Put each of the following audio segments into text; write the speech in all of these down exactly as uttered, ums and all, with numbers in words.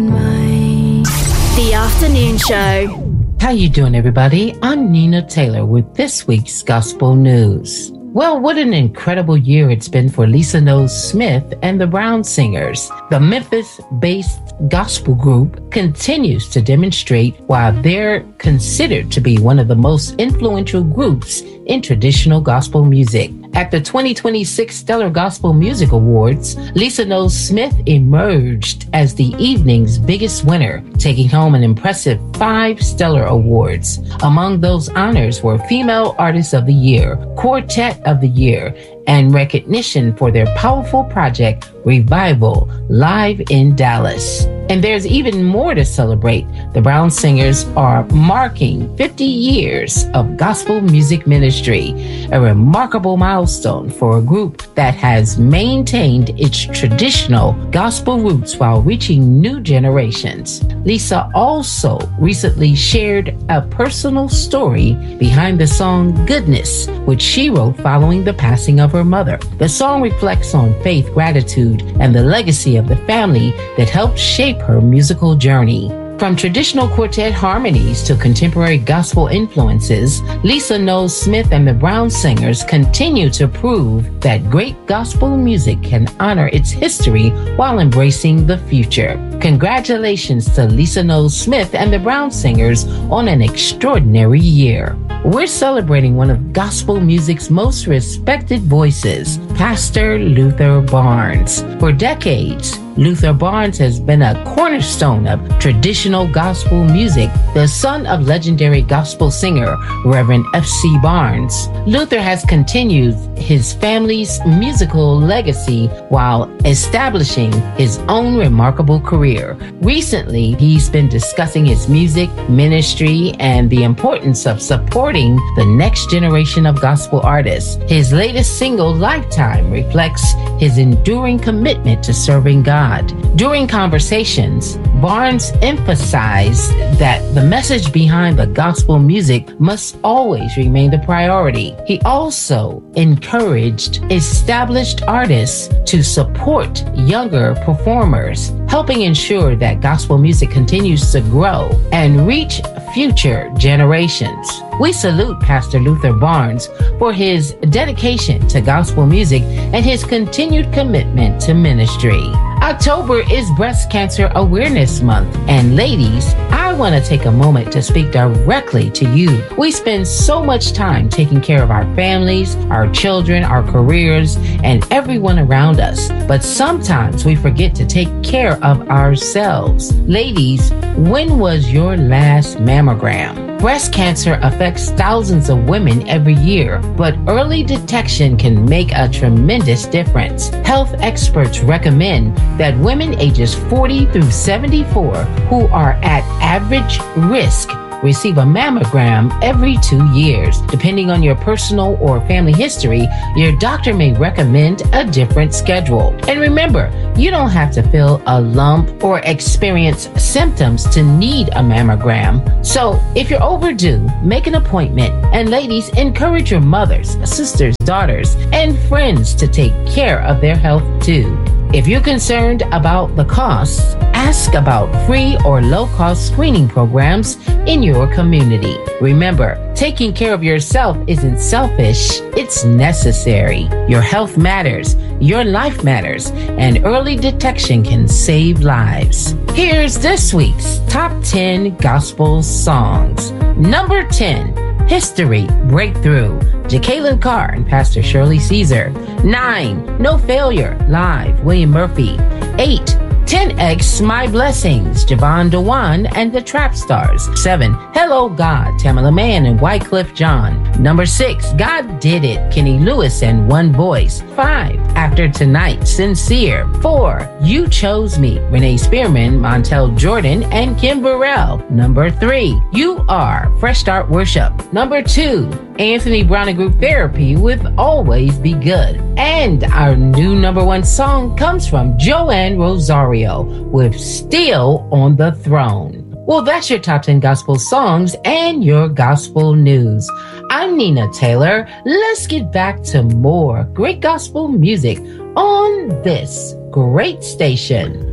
The Afternoon Show. How you doing, everybody? I'm Nina Taylor with this week's Gospel News. Well, what an incredible year it's been for Lisa Knowles Smith and the Brown Singers. The Memphis-based gospel group continues to demonstrate why they're considered to be one of the most influential groups in traditional gospel music. At the twenty twenty-six Stellar Gospel Music Awards, Lisa Knowles Smith emerged as the evening's biggest winner, taking home an impressive five Stellar Awards. Among those honors were Female Artist of the Year, Quartet of the Year, and recognition for their powerful project, Revival, live in Dallas. And there's even more to celebrate. The Brown Singers are marking fifty years of gospel music ministry, a remarkable milestone for a group that has maintained its traditional gospel roots while reaching new generations. Lisa also recently shared a personal story behind the song Goodness, which she wrote following the passing of her mother. The song reflects on faith, gratitude, and the legacy of the family that helped shape her musical journey. From traditional quartet harmonies to contemporary gospel influences, Lisa Knowles Smith and the Brown Singers continue to prove that great gospel music can honor its history while embracing the future. Congratulations to Lisa Knowles Smith and the Brown Singers on an extraordinary year. We're celebrating one of gospel music's most respected voices, Pastor Luther Barnes. For decades, Luther Barnes has been a cornerstone of traditional gospel music. The son of legendary gospel singer Reverend F C Barnes, Luther has continued his family's musical legacy while establishing his own remarkable career. Recently, he's been discussing his music, ministry, and the importance of supporting the next generation of gospel artists. His latest single, Lifetime, reflects his enduring commitment to serving God. During conversations, Barnes emphasized that the message behind the gospel music must always remain the priority. He also encouraged established artists to support younger performers, helping ensure that gospel music continues to grow and reach future generations. We salute Pastor Luther Barnes for his dedication to gospel music and his continued commitment to ministry. October is Breast Cancer Awareness Month, and ladies, I want to take a moment to speak directly to you. We spend so much time taking care of our families, our children, our careers, and everyone around us, but sometimes we forget to take care of ourselves. Ladies, when was your last mammogram? Breast cancer affects thousands of women every year, but early detection can make a tremendous difference. Health experts recommend that women ages forty through seventy-four who are at average risk receive a mammogram every two years. Depending on your personal or family history, your doctor may recommend a different schedule. And remember, you don't have to feel a lump or experience symptoms to need a mammogram. So if you're overdue, make an appointment. And ladies, encourage your mothers, sisters, daughters, and friends to take care of their health too. If you're concerned about the costs, ask about free or low-cost screening programs in your community. Remember, taking care of yourself isn't selfish, it's necessary. Your health matters, your life matters, and early detection can save lives. Here's this week's Top ten Gospel Songs. Number ten, History Breakthrough, Jacqueline Carr and Pastor Shirley Caesar. nine, No Failure, Live, William Murphy. eight, ten X My Blessings, Javon Dewan and the Trap Stars. seven, Hello God, Tamala Mann and Wycliffe John. Number six, God Did It, Kenny Lewis and One Voice. five, After Tonight, Sincere. four, You Chose Me, Renee Spearman, Montel Jordan and Kim Burrell. Number three, You Are, Fresh Start Worship. Number two, Anthony Brown and Group Therapy with Always Be Good. And our new number one song comes from Joanne Rosario with Still on the Throne. Well, that's your top ten gospel songs and your gospel news. I'm Nina Taylor. Let's get back to more great gospel music on this great station.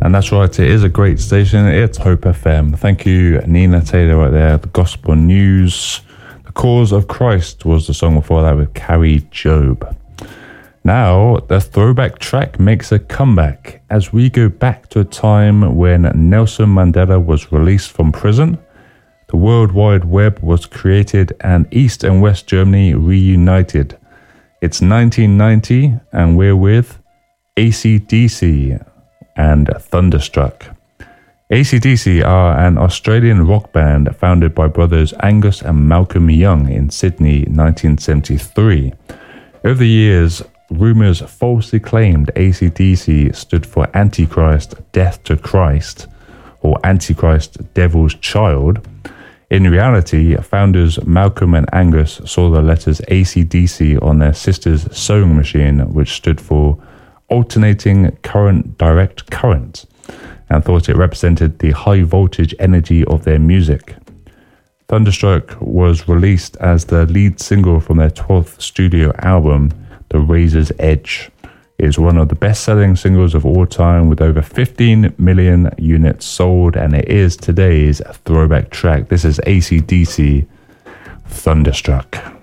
And that's right, it is a great station. It's Hope F M. Thank you, Nina Taylor, right there. The Gospel News. The Cause of Christ was the song before that with Carrie Job. Now, the throwback track makes a comeback as we go back to a time when Nelson Mandela was released from prison, the World Wide Web was created, and East and West Germany reunited. It's nineteen ninety, and we're with A C D C and Thunderstruck. A C D C are an Australian rock band founded by brothers Angus and Malcolm Young in Sydney, nineteen seventy-three. Over the years, rumours falsely claimed A C D C stood for Antichrist, Death to Christ, or Antichrist, Devil's Child. In reality, founders Malcolm and Angus saw the letters A C D C on their sister's sewing machine, which stood for Alternating Current Direct Current, and thought it represented the high voltage energy of their music. Thunderstruck was released as the lead single from their twelfth studio album, The Razor's Edge. It is one of the best-selling singles of all time with over fifteen million units sold, and it is today's throwback track. This is A C D C, Thunderstruck.